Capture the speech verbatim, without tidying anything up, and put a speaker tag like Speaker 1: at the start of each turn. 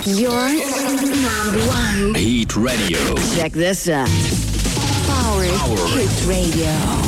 Speaker 1: Your number one
Speaker 2: Hit Radio.
Speaker 1: Check this out. Power, Power. Hit Radio.